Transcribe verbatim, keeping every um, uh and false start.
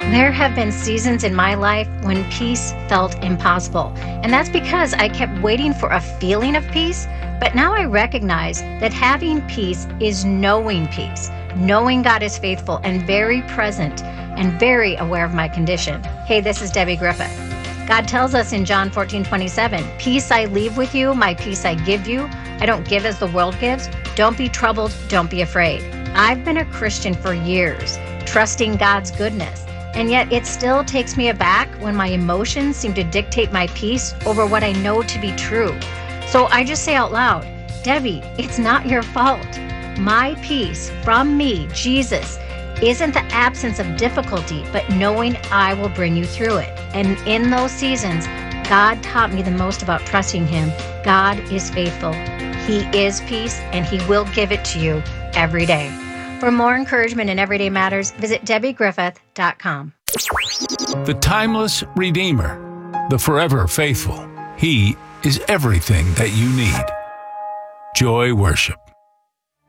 There have been seasons in my life when peace felt impossible, and that's because I kept waiting for a feeling of peace. But now I recognize that having peace is knowing peace, knowing God is faithful and very present and very aware of my condition. Hey, this is Debbie Griffith. God tells us in John fourteen twenty-seven, "Peace I leave with you, my peace I give you. I don't give as the world gives. Don't be troubled, don't be afraid." I've been a Christian for years, trusting God's goodness. And yet it still takes me aback when my emotions seem to dictate my peace over what I know to be true. So I just say out loud, Debbie, it's not your fault. My peace from me, Jesus, isn't the absence of difficulty, but knowing I will bring you through it. And in those seasons, God taught me the most about trusting Him. God is faithful. He is peace, and He will give it to you every day. For more encouragement in Everyday Matters, visit Debbie Griffith dot com. The timeless Redeemer, the forever faithful. He is everything that you need. Joy Worship.